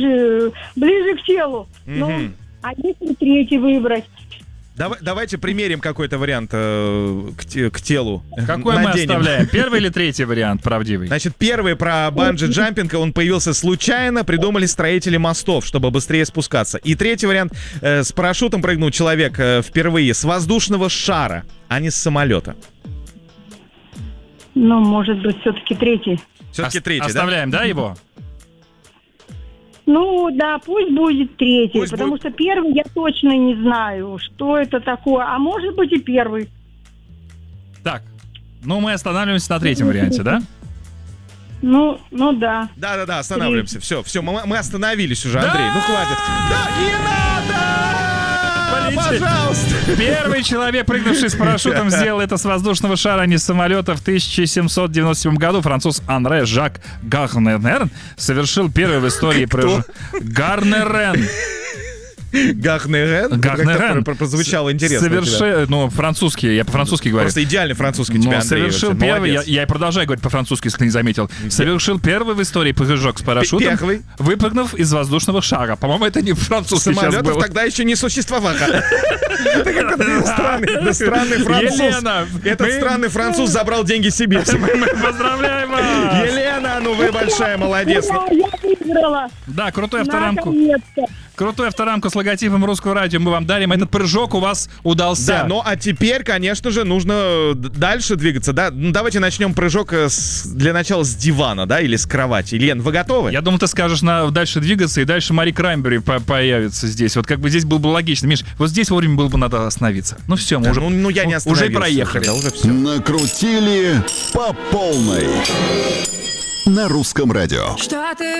ближе к телу. Ну, а если третий выбрать? Давайте примерим какой-то вариант к телу. Какой мы оставляем? Первый или третий вариант правдивый? Значит, первый про банджи-джампинг, он появился случайно, придумали строители мостов, чтобы быстрее спускаться. И третий вариант, с парашютом прыгнул человек впервые с воздушного шара, а не с самолета. Ну, может быть, все-таки третий. Все-таки третий, оставляем, да, его? Ну, да, пусть будет третий, Пусть потому будет. что первый я точно не знаю, что это такое. А может быть и первый. Так, ну мы останавливаемся на третьем варианте, да? Ну да. Да, останавливаемся. Все, мы остановились уже, Андрей. Ну хватит. Да, не надо! Пожалуйста! Первый человек, прыгнувший с парашютом, сделал это с воздушного шара, а не с самолета. В 1797 году француз Анре Жак Гарнерен совершил первый в истории прыжок. Гарнерен. Гарнерен. Прозвучало интересно. Ну, французский, я по-французски говорю. Просто идеальный французский у тебя, Андрей. Совершил первый, я и продолжаю говорить по-французски, если ты не заметил. Совершил первый в истории прыжок с парашютом, Первый. выпрыгнув из воздушного шара. По-моему, это не французский сейчас Самолетов был. тогда еще не существовало. Это как странный француз. Елена, Этот странный француз забрал деньги себе. Мы поздравляем вас! Елена, ну вы большая молодец. Ура, я выиграла. Да, крутую авторамку. Наконец-то. Крутую авторамку с логотипом Русского радио мы вам дарим. Этот прыжок у вас удался. Да, ну а теперь, конечно же, нужно дальше двигаться, да? Ну давайте начнем прыжок для начала с дивана, да, или с кровати. Лен, вы готовы? Я думаю, ты скажешь дальше двигаться, и дальше Мари Краймбери появится здесь. Вот как бы здесь было бы логично. Миш, вот здесь вовремя было бы надо остановиться. Ну все, мы Да, уже, ну я не остановился. уже проехали. Да, уже все. Накрутили по полной на Русском радио. Что ты